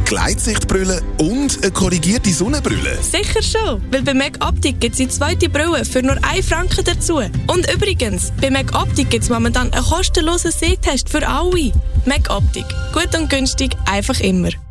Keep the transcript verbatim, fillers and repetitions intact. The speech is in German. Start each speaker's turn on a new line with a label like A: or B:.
A: Gleitsichtbrille und eine korrigierte Sonnenbrille?
B: Sicher schon, weil bei Mac Optik gibt es die zweite Brille für nur einen Franken dazu. Und übrigens, bei Mac Optik gibt es momentan einen kostenlosen Sehtest für alle. Mac Optik. Gut und günstig, einfach immer.